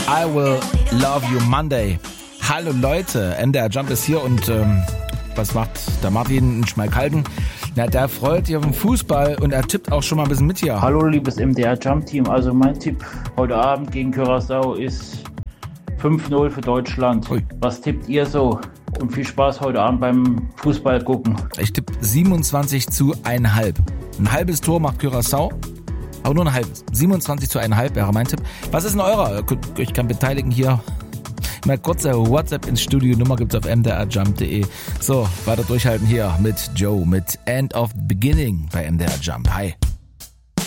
I Will Love You Monday. Hallo Leute, MDR Jump ist hier und was macht der Martin in Schmalkalden? Na, der freut sich auf den Fußball und er tippt auch schon mal ein bisschen mit hier. Hallo liebes MDR Jump Team, also mein Tipp heute Abend gegen Curaçao ist 5-0 für Deutschland. Ui. Was tippt ihr so? Und viel Spaß heute Abend beim Fußball gucken. Ich tippe 27:1,5. Ein halbes Tor macht Curaçao. Aber nur ein halbes. 27:1,5 wäre mein Tipp. Was ist denn eurer? Ich kann beteiligen hier. Mal kurze WhatsApp ins Studio. Nummer gibt's auf mdrjump.de. So, weiter durchhalten hier mit Joe mit End of Beginning bei MDR Jump. Hi.